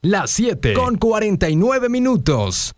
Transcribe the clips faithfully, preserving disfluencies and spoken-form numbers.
Las siete con cuarenta y nueve minutos.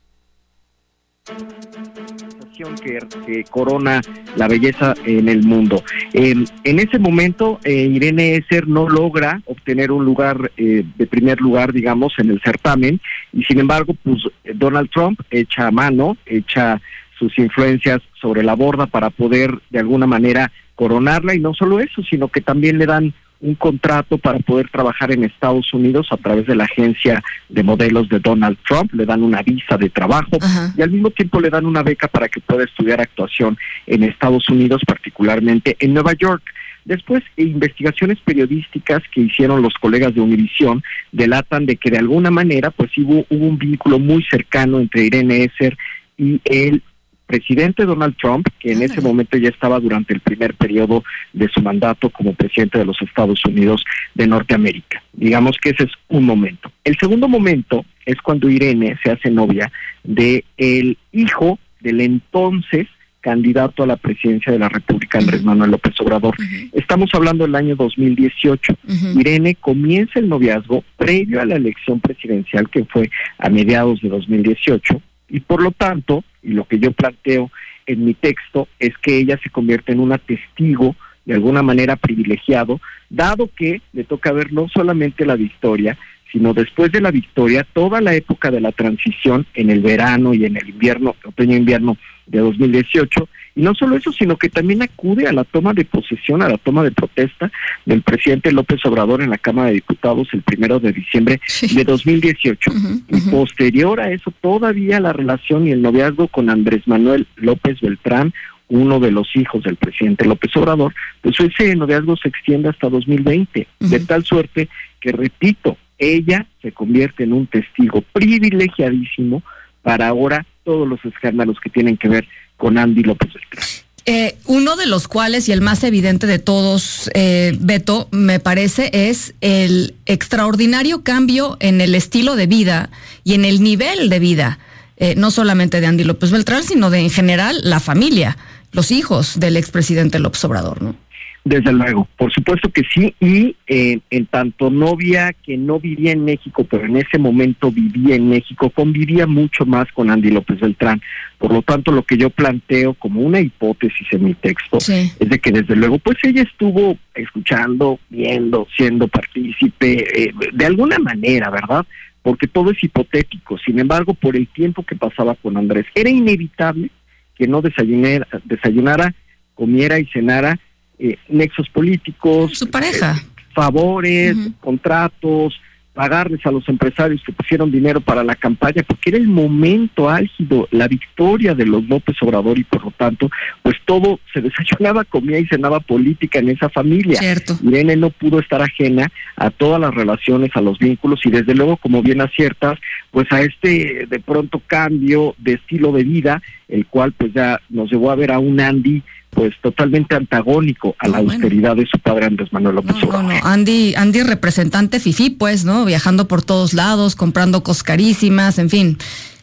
Que, que corona la belleza en el mundo. Eh, en ese momento, eh, Irene Esser no logra obtener un lugar eh, de primer lugar, digamos, en el certamen, y sin embargo, pues Donald Trump echa mano, echa sus influencias sobre la borda para poder de alguna manera coronarla, y no solo eso, sino que también le dan un contrato para poder trabajar en Estados Unidos a través de la agencia de modelos de Donald Trump, le dan una visa de trabajo. Ajá. Y al mismo tiempo le dan una beca para que pueda estudiar actuación en Estados Unidos, particularmente en Nueva York. Después, investigaciones periodísticas que hicieron los colegas de Univisión delatan de que de alguna manera pues hubo, hubo un vínculo muy cercano entre Irene Esser y el presidente Donald Trump, que en ese momento ya estaba durante el primer periodo de su mandato como presidente de los Estados Unidos de Norteamérica. Digamos que ese es un momento. El segundo momento es cuando Irene se hace novia de el hijo del entonces candidato a la presidencia de la República, Andrés Manuel López Obrador. Uh-huh. Estamos hablando del año dos mil dieciocho. Uh-huh. Irene comienza el noviazgo previo a la elección presidencial, que fue a mediados de dos mil dieciocho, y por lo tanto, y lo que yo planteo en mi texto, es que ella se convierte en una testigo de alguna manera privilegiado, dado que le toca ver no solamente la victoria, sino después de la victoria, toda la época de la transición en el verano y en el invierno, otoño-invierno de dos mil dieciocho, y no solo eso, sino que también acude a la toma de posesión, a la toma de protesta del presidente López Obrador en la Cámara de Diputados el primero de diciembre sí. de dos mil dieciocho. Uh-huh, uh-huh. Y posterior a eso, todavía la relación y el noviazgo con Andrés Manuel López Beltrán, uno de los hijos del presidente López Obrador, pues ese noviazgo se extiende hasta dos mil veinte, uh-huh. de tal suerte que, repito, ella se convierte en un testigo privilegiadísimo para ahora todos los escándalos que tienen que ver con Andy López Beltrán. Eh, uno de los cuales, y el más evidente de todos, eh, Beto, me parece, es el extraordinario cambio en el estilo de vida y en el nivel de vida, eh, no solamente de Andy López Beltrán, sino de en general la familia, los hijos del expresidente López Obrador, ¿no? Desde luego, por supuesto que sí, y eh, en tanto novia que no vivía en México, pero en ese momento vivía en México, convivía mucho más con Andy López Beltrán. Por lo tanto, lo que yo planteo como una hipótesis en mi texto sí. es de que desde luego, pues ella estuvo escuchando, viendo, siendo partícipe, eh, de alguna manera, ¿verdad? Porque todo es hipotético. Sin embargo, por el tiempo que pasaba con Andrés, era inevitable que no desayunara, desayunara comiera y cenara Eh, nexos políticos, su pareja, eh, favores, uh-huh. contratos, pagarles a los empresarios que pusieron dinero para la campaña, porque era el momento álgido, la victoria de los López Obrador, y por lo tanto, pues todo se desayunaba, comía y cenaba política en esa familia. Cierto. Irene no pudo estar ajena a todas las relaciones, a los vínculos, y desde luego, como bien aciertas, pues a este de pronto cambio de estilo de vida, el cual pues ya nos llevó a ver a un Andy pues totalmente antagónico a la no, austeridad bueno. de su padre Andrés Manuel López no, Obrador. No, no. Andy, Andy representante fifí, pues, ¿no? Viajando por todos lados, comprando cosas carísimas, en fin.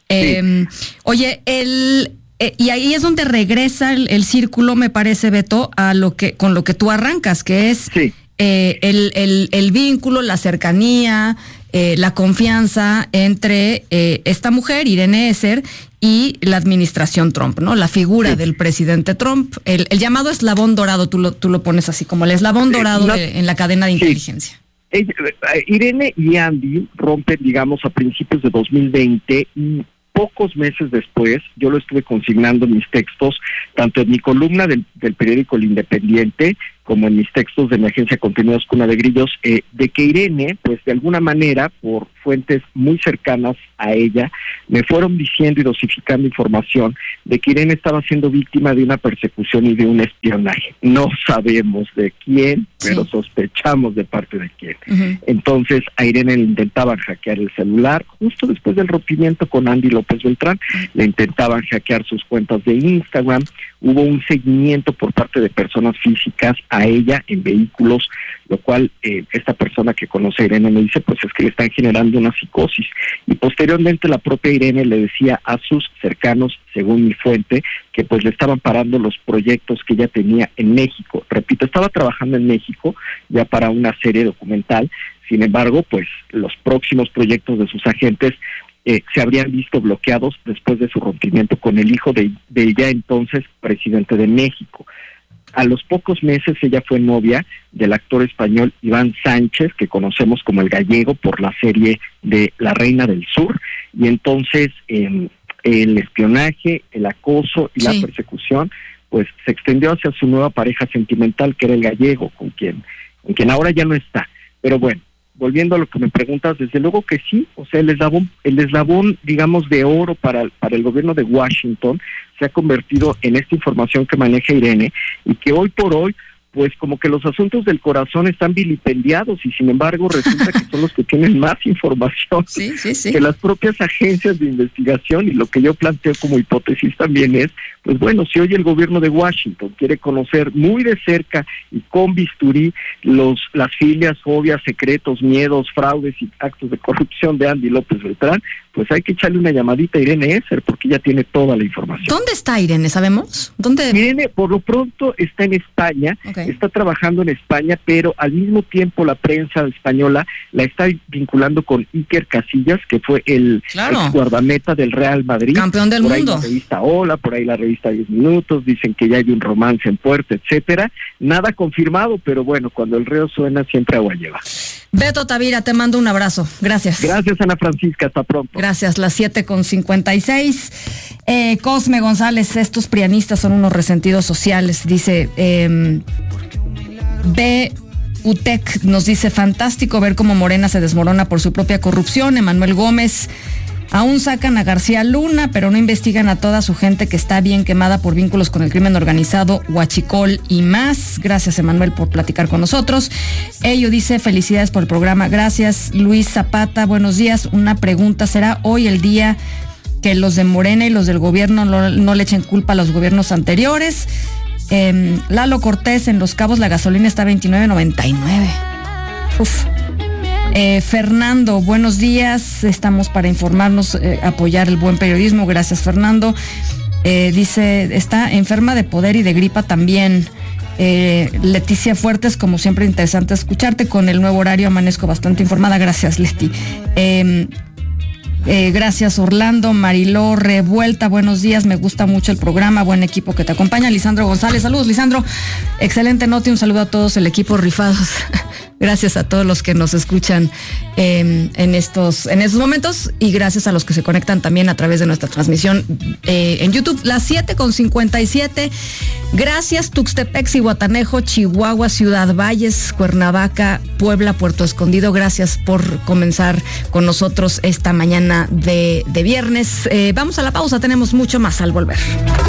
Eh, sí. Oye, el eh, y ahí es donde regresa el, el círculo, me parece, Beto, a lo que con lo que tú arrancas, que es sí. eh, el, el, el vínculo, la cercanía, eh, la confianza entre eh, esta mujer, Irene Esser, y la administración Trump, ¿no? La figura sí. del presidente Trump, el, el llamado eslabón dorado, tú lo, tú lo pones así, como el eslabón dorado no, de, en la cadena de sí. inteligencia. Ella, Irene y Andy rompen, digamos, a principios de dos mil veinte, y pocos meses después, yo lo estuve consignando en mis textos, tanto en mi columna del, del periódico El Independiente, como en mis textos de Emergencia Contenidos Cuna de Grillos, eh, de que Irene, pues de alguna manera, por fuentes muy cercanas a ella, me fueron diciendo y dosificando información de que Irene estaba siendo víctima de una persecución y de un espionaje. No sabemos de quién, sí. pero sospechamos de parte de quién. Uh-huh. Entonces a Irene le intentaban hackear el celular, justo después del rompimiento con Andy López Beltrán, uh-huh. le intentaban hackear sus cuentas de Instagram, hubo un seguimiento por parte de personas físicas a ella en vehículos, lo cual eh, esta persona que conoce a Irene me dice, pues es que le están generando una psicosis. Y posteriormente la propia Irene le decía a sus cercanos, según mi fuente, que pues le estaban parando los proyectos que ella tenía en México. Repito, estaba trabajando en México ya para una serie documental, Sin embargo, pues los próximos proyectos de sus agentes eh, se habrían visto bloqueados después de su rompimiento con el hijo de, de ya entonces presidente de México. A los pocos meses ella fue novia del actor español Iván Sánchez, que conocemos como el Gallego por la serie de La Reina del Sur, y entonces eh, el espionaje, el acoso y sí. la persecución pues se extendió hacia su nueva pareja sentimental, que era el Gallego, con quien, con quien ahora ya no está. Pero bueno, volviendo a lo que me preguntas, desde luego que sí, o sea, el eslabón, el eslabón, digamos, de oro para, para el gobierno de Washington se ha convertido en esta información que maneja Irene, y que hoy por hoy, pues como que los asuntos del corazón están vilipendiados, y sin embargo resulta que son los que tienen más información sí, sí, sí. que las propias agencias de investigación. Y lo que yo planteo como hipótesis también es, pues bueno, si hoy el gobierno de Washington quiere conocer muy de cerca y con bisturí los las filias, fobias, secretos, miedos, fraudes y actos de corrupción de Andy López Beltrán, pues hay que echarle una llamadita a Irene Esser, porque ella tiene toda la información. ¿Dónde está Irene? ¿Sabemos? ¿Dónde? Irene, por lo pronto, está en España, okay. está trabajando en España, pero al mismo tiempo la prensa española la está vinculando con Iker Casillas, que fue el claro. ex guardameta del Real Madrid. Campeón del por mundo. Ahí la revista Hola, por ahí la revista diez minutos, dicen que ya hay un romance en puerta, etcétera. Nada confirmado, pero bueno, cuando el río suena, siempre agua lleva. Beto Tavira, te mando un abrazo. Gracias. Gracias, Ana Francisca. Hasta pronto. Gracias. Las siete con cincuenta y seis. Eh, Cosme González, estos prianistas son unos resentidos sociales. Dice, eh, B. UTEC nos dice, fantástico ver cómo Morena se desmorona por su propia corrupción. Emanuel Gómez, aún sacan a García Luna, pero no investigan a toda su gente que está bien quemada por vínculos con el crimen organizado, huachicol y más. Gracias, Emanuel, por platicar con nosotros. Ello dice, felicidades por el programa. Gracias, Luis Zapata. Buenos días. Una pregunta, ¿será hoy el día que los de Morena y los del gobierno no, no le echen culpa a los gobiernos anteriores? Eh, Lalo Cortés, en Los Cabos la gasolina está veintinueve noventa y nueve. Uf. Eh, Fernando, buenos días, estamos para informarnos, eh, apoyar el buen periodismo. Gracias, Fernando. Eh, dice, está enferma de poder y de gripa también. Eh, Leticia Fuertes, como siempre, interesante escucharte. Con el nuevo horario amanezco bastante informada. Gracias, Leti. Eh, Eh, gracias, Orlando. Mariló Revuelta, buenos días, me gusta mucho el programa, buen equipo que te acompaña. Lisandro González, saludos, Lisandro, excelente nota, un saludo a todos el equipo rifados. Gracias a todos los que nos escuchan eh, en estos en estos momentos, y gracias a los que se conectan también a través de nuestra transmisión eh, en YouTube. Las siete con cincuenta y siete. Gracias, Tuxtepec, Zihuatanejo, Chihuahua, Ciudad Valles, Cuernavaca, Puebla, Puerto Escondido. Gracias por comenzar con nosotros esta mañana de, de viernes. Eh, vamos a la pausa, tenemos mucho más al volver.